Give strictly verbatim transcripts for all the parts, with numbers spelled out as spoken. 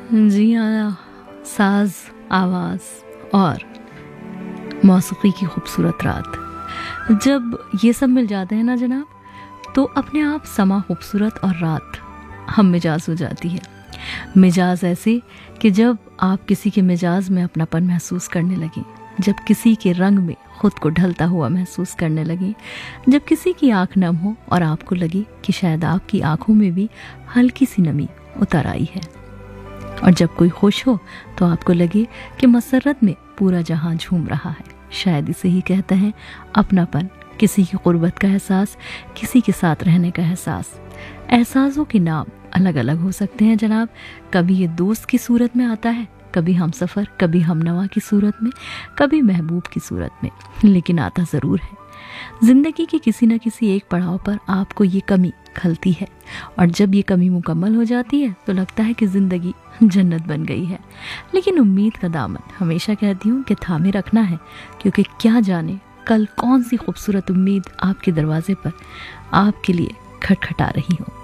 जी हाँ, साज, आवाज़ और मौसीकी की खूबसूरत रात, जब ये सब मिल जाते हैं ना जनाब, तो अपने आप समा खूबसूरत और रात हम मिजाज हो जाती है। मिजाज ऐसे कि जब आप किसी के मिजाज में अपनापन महसूस करने लगें, जब किसी के रंग में खुद को ढलता हुआ महसूस करने लगें, जब किसी की आंख नम हो और आपको लगे कि शायद आपकी आंखों में भी हल्की सी नमी उतर आई है, और जब कोई खुश हो तो आपको लगे कि मसरत में पूरा जहां झूम रहा है। शायद इसे ही कहते हैं अपनापन, किसी की कुर्बत का एहसास, किसी के साथ रहने का एहसास। एहसासों के नाम अलग अलग हो सकते हैं जनाब। कभी ये दोस्त की सूरत में आता है, कभी हम सफ़र, कभी हम नवा की सूरत में, कभी महबूब की सूरत में, लेकिन आता ज़रूर है। ज़िंदगी के किसी न किसी एक पड़ाव पर आपको ये कमी खलती है, और जब ये कमी मुकम्मल हो जाती है तो लगता है कि ज़िंदगी जन्नत बन गई है। लेकिन उम्मीद का दामन हमेशा कहती हूँ कि थामे रखना है, क्योंकि क्या जाने कल कौन सी खूबसूरत उम्मीद आपके दरवाजे पर आपके लिए खटखटा रही हो।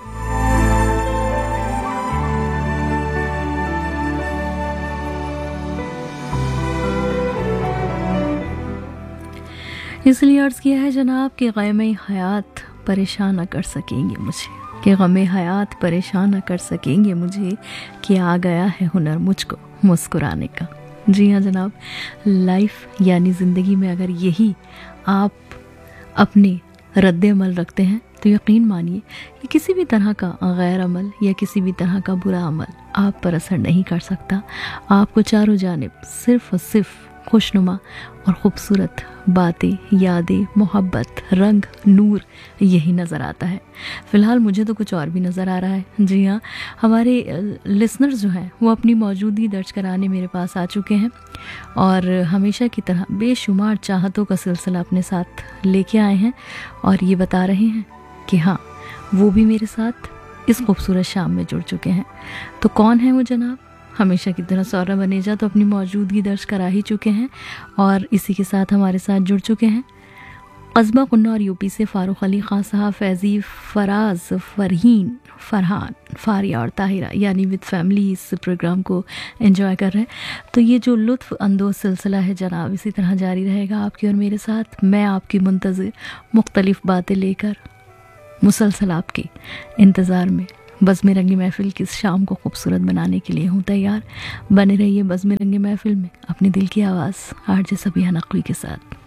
इसलिए अर्ज़ किया है जनाब कि ग़ैमे हयात परेशान न कर सकेंगे मुझे, कि ग़मे हयात परेशान न कर सकेंगे मुझे, कि आ गया है हुनर मुझको मुस्कुराने का। जी हाँ जनाब, लाइफ यानी ज़िंदगी में अगर यही आप अपने रद्द अमल रखते हैं तो यकीन मानिए कि किसी भी तरह का गैर अमल या किसी भी तरह का बुरा अमल आप पर असर नहीं कर सकता। आपको चारों जानिब सिर्फ़ और सिर्फ खुशनुमा और ख़ूबसूरत बातें, यादें, मोहब्बत, रंग, नूर यही नज़र आता है। फ़िलहाल मुझे तो कुछ और भी नज़र आ रहा है। जी हाँ, हमारे लिसनर्स जो हैं वो अपनी मौजूदगी दर्ज कराने मेरे पास आ चुके हैं, और हमेशा की तरह बेशुमार चाहतों का सिलसिला अपने साथ लेके आए हैं, और ये बता रहे हैं कि हाँ, वो भी मेरे साथ इस खूबसूरत शाम में जुड़ चुके हैं। तो कौन है वो जनाब? हमेशा की तरह सौरभ बनेजा तो अपनी मौजूदगी दर्ज करा ही चुके हैं, और इसी के साथ हमारे साथ जुड़ चुके हैं कस्बा कुन्नौर यूपी से फ़ारूक अली खान साहब, फैज़ी, फराज, फरहीन, फरहान, फारिया और ताहिरा, यानी विद फैमिली इस प्रोग्राम को एंजॉय कर रहे हैं। तो ये जो लुत्फ़ अंदोज़ सिलसिला है जनाब, इसी तरह जारी रहेगा आपकी और मेरे साथ। मैं आपकी मुंतज़िर मुख्तलिफ़ बातें लेकर मुसलसल आपके इंतज़ार में बज़्म रंगी महफ़िल की इस शाम को खूबसूरत बनाने के लिए हूँ तैयार। बने रहिए बज़्म रंगी महफ़िल में अपने दिल की आवाज़ आरजे सबिहा नकवी के साथ।